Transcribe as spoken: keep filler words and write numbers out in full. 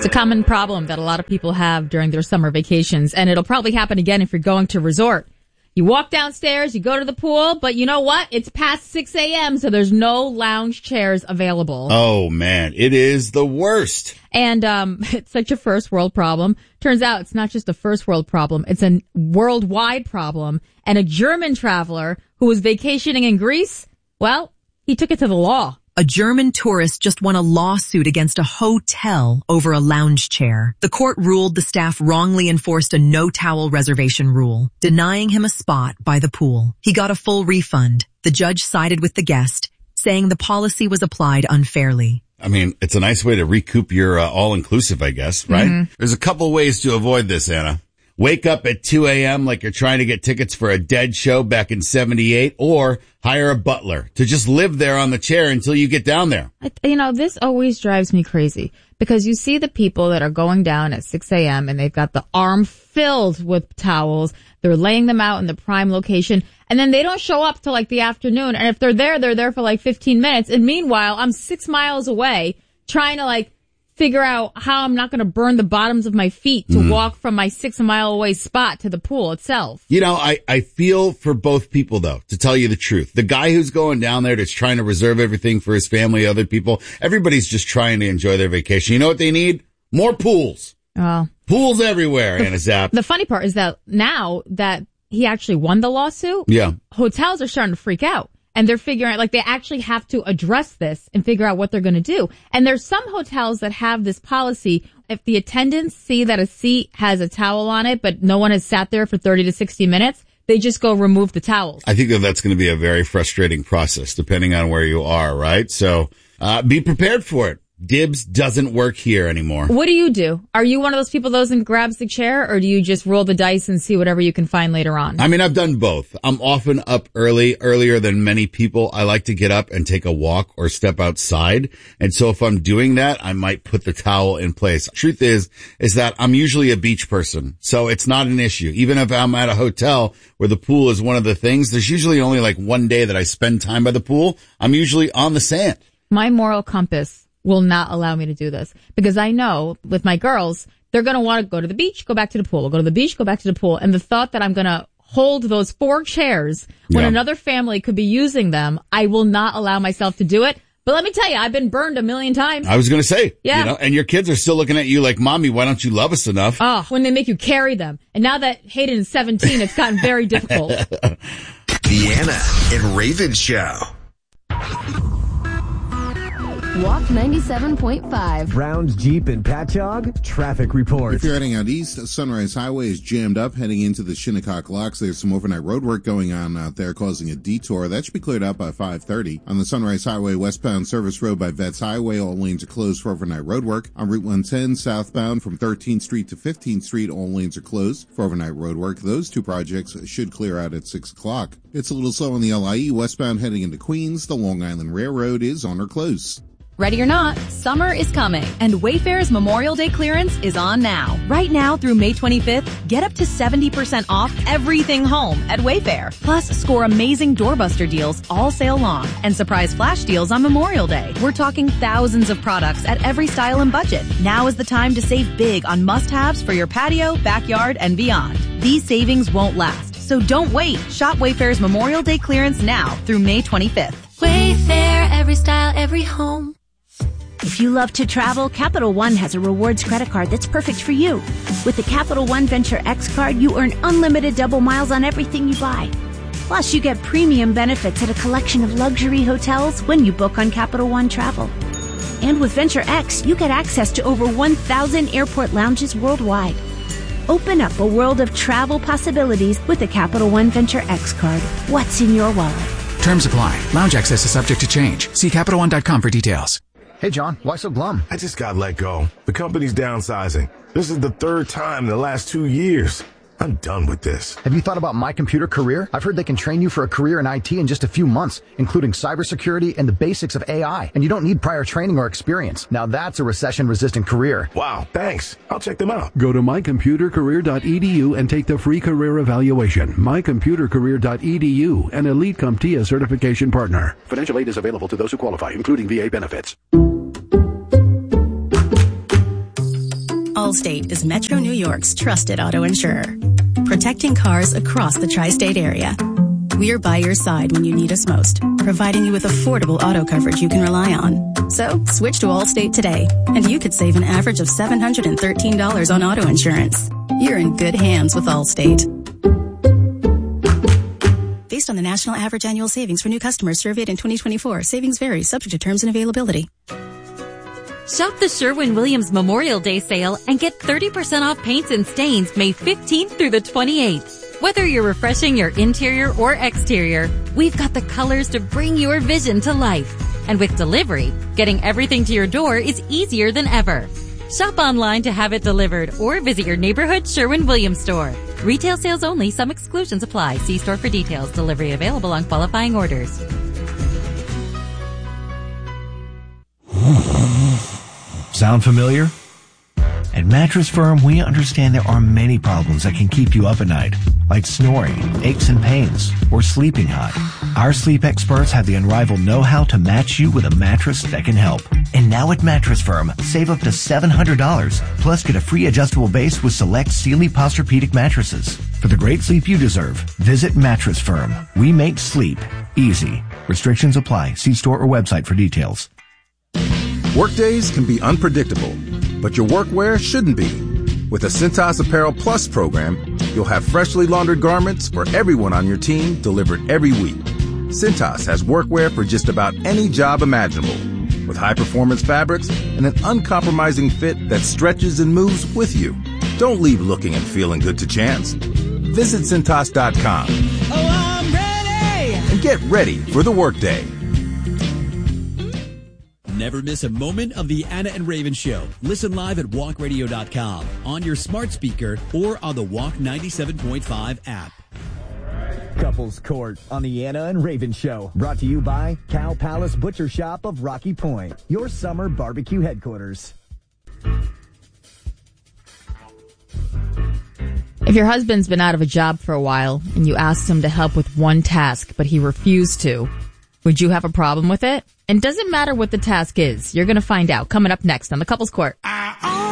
It's a common problem that a lot of people have during their summer vacations, and it'll probably happen again if you're going to resort. You walk downstairs, you go to the pool, but you know what? It's past six a.m., so there's no lounge chairs available. Oh, man. It is the worst. And um it's such a first world problem. Turns out it's not just a first world problem. It's a worldwide problem. And a German traveler who was vacationing in Greece, well, he took it to the law. A German tourist just won a lawsuit against a hotel over a lounge chair. The court ruled the staff wrongly enforced a no-towel reservation rule, denying him a spot by the pool. He got a full refund. The judge sided with the guest, saying the policy was applied unfairly. I mean, it's a nice way to recoup your uh, all-inclusive, I guess, right? Mm-hmm. There's a couple ways to avoid this, Anna. Wake up at two a.m. like you're trying to get tickets for a Dead show back in seventy-eight, or hire a butler to just live there on the chair until you get down there. You know, this always drives me crazy because you see the people that are going down at six a.m. and they've got the arm filled with towels. They're laying them out in the prime location, and then they don't show up till like the afternoon. And if they're there, they're there for like fifteen minutes. And meanwhile, I'm six miles away trying to like figure out how I'm not going to burn the bottoms of my feet to mm. walk from my six mile away spot to the pool itself. You know, I, I feel for both people, though, to tell you the truth. The guy who's going down there that's trying to reserve everything for his family, other people, everybody's just trying to enjoy their vacation. You know what they need? More pools. Oh. Pools everywhere, Anna Zapp. The funny part is that now that he actually won the lawsuit, yeah, hotels are starting to freak out. And they're figuring out, like, they actually have to address this and figure out what they're going to do. And there's some hotels that have this policy. If the attendants see that a seat has a towel on it, but no one has sat there for thirty to sixty minutes, they just go remove the towels. I think that that's going to be a very frustrating process, depending on where you are, right? So, uh, be prepared for it. Dibs doesn't work here anymore. What do you do? Are you one of those people that goes and grabs the chair, or do you just roll the dice and see whatever you can find later on? I mean, I've done both. I'm often up early, earlier than many people. I like to get up and take a walk or step outside. And so if I'm doing that, I might put the towel in place. Truth is, is that I'm usually a beach person, so it's not an issue. Even if I'm at a hotel where the pool is one of the things, there's usually only like one day that I spend time by the pool. I'm usually on the sand. My moral compass will not allow me to do this because I know with my girls, they're going to want to go to the beach, go back to the pool, go to the beach, go back to the pool. And the thought that I'm going to hold those four chairs when yeah. another family could be using them, I will not allow myself to do it. But let me tell you, I've been burned a million times. I was going to say, yeah. you know, and your kids are still looking at you like, Mommy, why don't you love us enough? Oh, when they make you carry them. And now that Hayden is seventeen, it's gotten very difficult. The Anna and Raven Show. Walk ninety-seven point five. Brown's Jeep and Patchogue, traffic report. If you're heading out east, Sunrise Highway is jammed up heading into the Shinnecock Locks. There's some overnight road work going on out there causing a detour. That should be cleared out by five thirty. On the Sunrise Highway westbound service road by Vets Highway, all lanes are closed for overnight road work. On Route one ten southbound from thirteenth Street to fifteenth Street, all lanes are closed for overnight road work. Those two projects should clear out at six o'clock. It's a little slow on the L I E westbound heading into Queens. The Long Island Railroad is on or close. Ready or not, summer is coming, and Wayfair's Memorial Day clearance is on now. Right now through May twenty-fifth, get up to seventy percent off everything home at Wayfair. Plus, score amazing doorbuster deals all sale long and surprise flash deals on Memorial Day. We're talking thousands of products at every style and budget. Now is the time to save big on must-haves for your patio, backyard, and beyond. These savings won't last, so don't wait. Shop Wayfair's Memorial Day clearance now through May twenty-fifth. Wayfair, every style, every home. If you love to travel, Capital One has a rewards credit card that's perfect for you. With the Capital One Venture X card, you earn unlimited double miles on everything you buy. Plus, you get premium benefits at a collection of luxury hotels when you book on Capital One Travel. And with Venture X, you get access to over one thousand airport lounges worldwide. Open up a world of travel possibilities with the Capital One Venture X card. What's in your wallet? Terms apply. Lounge access is subject to change. See Capital One dot com for details. Hey, John, why so glum? I just got let go. The company's downsizing. This is the third time in the last two years. I'm done with this. Have you thought about My Computer Career? I've heard they can train you for a career in I T in just a few months, including cybersecurity and the basics of A I. And you don't need prior training or experience. Now that's a recession-resistant career. Wow, thanks. I'll check them out. Go to my computer career dot e d u and take the free career evaluation. my computer career dot e d u, an Elite CompTIA certification partner. Financial aid is available to those who qualify, including V A benefits. Allstate is Metro New York's trusted auto insurer, protecting cars across the tri-state area. We're by your side when you need us most, providing you with affordable auto coverage you can rely on. So, switch to Allstate today, and you could save an average of seven hundred thirteen dollars on auto insurance. You're in good hands with Allstate. Based on the national average annual savings for new customers surveyed in twenty twenty-four, savings vary, subject to terms and availability. Shop the Sherwin-Williams Memorial Day sale and get thirty percent off paints and stains May fifteenth through the twenty-eighth. Whether you're refreshing your interior or exterior, we've got the colors to bring your vision to life. And with delivery, getting everything to your door is easier than ever. Shop online to have it delivered or visit your neighborhood Sherwin-Williams store. Retail sales only. Some exclusions apply. See store for details. Delivery available on qualifying orders. Sound familiar? At Mattress Firm, we understand there are many problems that can keep you up at night, like snoring, aches and pains, or sleeping hot. Our sleep experts have the unrivaled know-how to match you with a mattress that can help. And now at Mattress Firm, save up to seven hundred dollars, plus get a free adjustable base with select Sealy Posturepedic mattresses. For the great sleep you deserve, visit Mattress Firm. We make sleep easy. Restrictions apply. See store or website for details. Workdays can be unpredictable, but your workwear shouldn't be. With the Cintas Apparel Plus program, you'll have freshly laundered garments for everyone on your team delivered every week. Cintas has workwear for just about any job imaginable, with high-performance fabrics and an uncompromising fit that stretches and moves with you. Don't leave looking and feeling good to chance. Visit Cintas dot com. Oh, I'm ready! And get ready for the workday. Never miss a moment of the Anna and Raven Show. Listen live at walk radio dot com, on your smart speaker, or on the Walk ninety-seven point five app. Couples Court on the Anna and Raven Show. Brought to you by Cow Palace Butcher Shop of Rocky Point, your summer barbecue headquarters. If your husband's been out of a job for a while and you asked him to help with one task, but he refused to, would you have a problem with it? And doesn't matter what the task is. You're going to find out coming up next on the Couples Court.